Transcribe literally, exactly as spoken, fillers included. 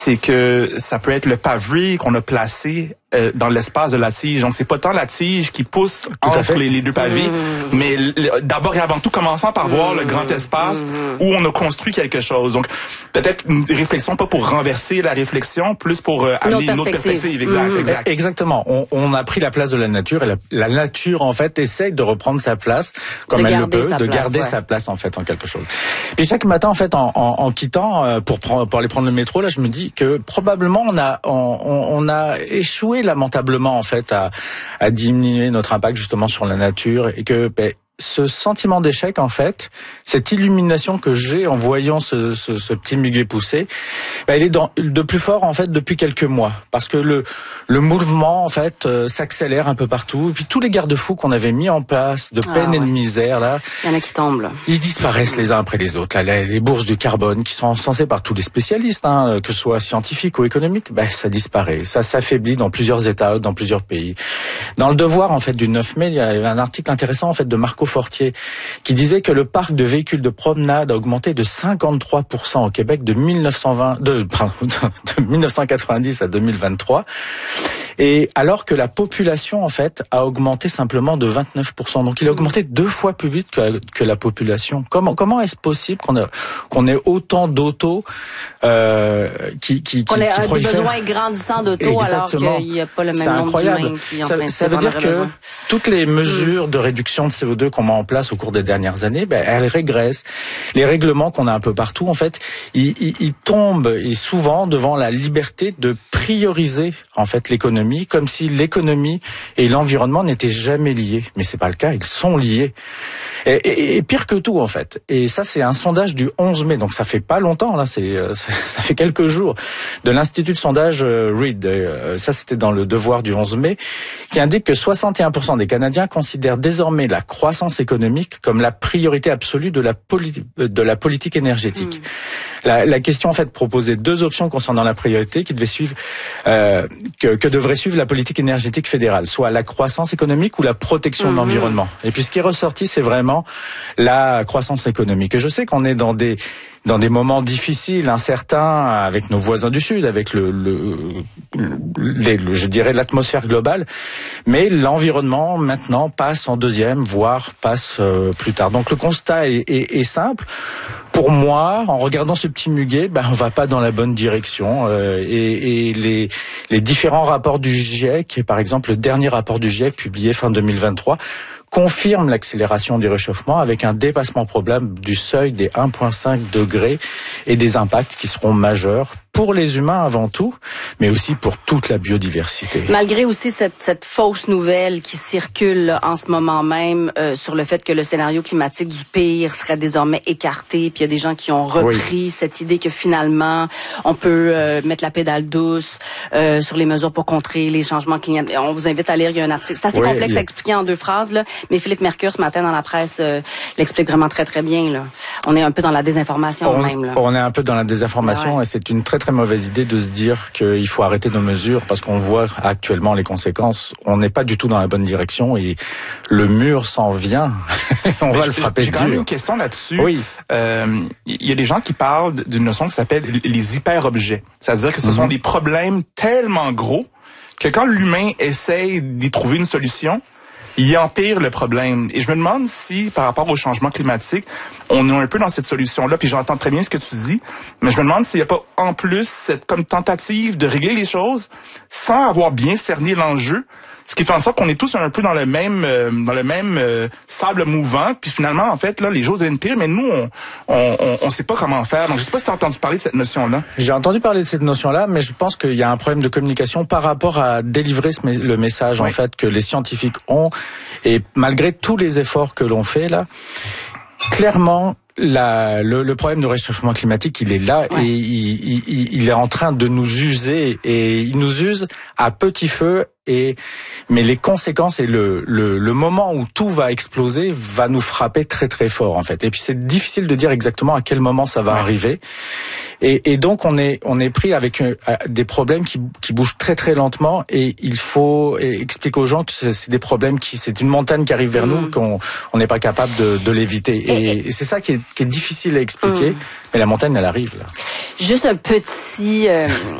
c'est que ça peut être le pavé qu'on a placé euh, dans l'espace de la tige. Donc, c'est pas tant la tige qui pousse tout entre les, les deux pavés, mmh. mais d'abord et avant tout, commençant par mmh. voir le grand espace mmh. où on a construit quelque chose. Donc, peut-être une réflexion, pas pour renverser la réflexion, plus pour euh, amener une autre perspective. Exact, mmh. exact. Exactement. On, on a pris la place de la nature et la, la nature, en fait, essaye de reprendre sa place comme de elle le peut, de place, garder ouais. sa place, en fait, en quelque chose. Puis chaque matin, en fait, en, en, en quittant euh, pour, prendre, pour aller prendre le métro, là, je me dis que probablement on a, on, on a échoué lamentablement, en fait, à, à diminuer notre impact justement sur la nature et que ben, ce sentiment d'échec, en fait, cette illumination que j'ai en voyant ce, ce, ce petit muguet pousser, ben, elle est dans, de plus fort, en fait, depuis quelques mois. Parce que le, le mouvement, en fait, euh, s'accélère un peu partout. Et puis tous les garde-fous qu'on avait mis en place, de peine ah, ouais. et de misère, là... Il y en a qui tombent, là. Ils disparaissent les uns après les autres. Là, les, les bourses du carbone, qui sont encensées par tous les spécialistes, hein, que ce soit scientifiques ou économiques, ben, ça disparaît. Ça s'affaiblit dans plusieurs États, dans plusieurs pays. Dans le Devoir, en fait, du neuf mai, il y avait un article intéressant, en fait, de Marco Fortier, qui disait que le parc de véhicules de promenade a augmenté de cinquante-trois pour cent au Québec de mille neuf cent vingt, de, de mille neuf cent quatre-vingt-dix à deux mille vingt-trois. Et alors que la population, en fait, a augmenté simplement de vingt-neuf pour cent. Donc, il a augmenté deux fois plus vite que, que la population. Comment, comment est-ce possible qu'on a, qu'on ait autant d'autos, euh, qui, qui, qu'on qui, ait qui des prolifèrent. besoins grandissants d'autos alors qu'il n'y a pas le même nombre d'humains qui en ça, ça veut dire que besoin. Toutes les mesures de réduction de C O deux qu'on met en place au cours des dernières années, ben, elles régressent. Les règlements qu'on a un peu partout, en fait, ils, ils, ils tombent et souvent devant la liberté de prioriser, en fait, l'économie, comme si l'économie et l'environnement n'étaient jamais liés. Mais c'est pas le cas, ils sont liés. Et, et, et pire que tout, en fait. Et ça, c'est un sondage du onze mai, donc ça fait pas longtemps, là, c'est, ça, ça fait quelques jours, de l'Institut de sondage euh, Reid. Euh, ça, c'était dans le Devoir du onze mai, qui indique que soixante et un pour cent des Canadiens considèrent désormais la croissance économique comme la priorité absolue de la, poli- de la politique énergétique. Mmh. La, la question, en fait, proposait deux options concernant la priorité qui devait suivre, euh, que, que devrait suivre la politique énergétique fédérale, soit la croissance économique ou la protection mmh. de l'environnement. Et puis, ce qui est ressorti, c'est vraiment la croissance économique. Et je sais qu'on est dans des dans des moments difficiles, incertains, avec nos voisins du Sud, avec le, le, les, le je dirais l'atmosphère globale, mais l'environnement maintenant passe en deuxième, voire passe euh, plus tard. Donc le constat est, est, est simple. Pour moi, en regardant ce petit muguet, ben on va pas dans la bonne direction. Euh, et, et les, les différents rapports du GIEC, par exemple le dernier rapport du GIEC publié fin deux mille vingt-trois, confirme l'accélération du réchauffement avec un dépassement probable du seuil des un virgule cinq degrés et des impacts qui seront majeurs pour les humains avant tout, mais aussi pour toute la biodiversité. Malgré aussi cette, cette fausse nouvelle qui circule là, en ce moment même euh, sur le fait que le scénario climatique du pire serait désormais écarté, puis il y a des gens qui ont repris oui. cette idée que finalement on peut euh, mettre la pédale douce euh, sur les mesures pour contrer les changements climatiques. On vous invite à lire, il y a un article. C'est assez oui, complexe a... à expliquer en deux phrases, là, mais Philippe Mercure ce matin dans la presse euh, l'explique vraiment très très bien. Là. On est un peu dans la désinformation on, même. Là. On est un peu dans la désinformation ouais. et c'est une très très mauvaise idée de se dire qu'il faut arrêter nos mesures parce qu'on voit actuellement les conséquences. On n'est pas du tout dans la bonne direction et le mur s'en vient. on Mais va je, le frapper J'ai dur. quand même une question là-dessus. Oui. Euh, il y a des gens qui parlent d'une notion qui s'appelle les hyper-objets. C'est-à-dire que ce mm-hmm. sont des problèmes tellement gros que quand l'humain essaye d'y trouver une solution, il empire le problème. Et je me demande si, par rapport au changement climatique, on est un peu dans cette solution-là, puis j'entends très bien ce que tu dis, mais je me demande s'il n'y a pas en plus cette comme tentative de régler les choses sans avoir bien cerné l'enjeu, ce qui fait en sorte qu'on est tous un peu dans le même euh, dans le même euh, sable mouvant, puis finalement, en fait, là, les choses deviennent pires, mais nous, on on, on, on sait pas comment faire. Donc, je sais pas si tu as entendu parler de cette notion-là. J'ai entendu parler de cette notion-là, mais je pense qu'il y a un problème de communication par rapport à délivrer ce, le message, oui. en fait, que les scientifiques ont. Et malgré tous les efforts que l'on fait, là, clairement, La, le, le problème de réchauffement climatique, il est là ouais. et il, il, il est en train de nous user et il nous use à petit feu et mais les conséquences et le, le le moment où tout va exploser va nous frapper très très fort en fait. Et puis c'est difficile de dire exactement à quel moment ça va ouais. arriver. Et, et donc on est on est pris avec euh, des problèmes qui qui bougent très très lentement et il faut expliquer aux gens que c'est, c'est des problèmes qui c'est une montagne qui arrive vers mmh. nous qu'on on n'est pas capable de, de l'éviter. Et, et c'est ça qui est, qui est difficile à expliquer. Mmh. Mais la montagne elle arrive là. Juste un petit euh,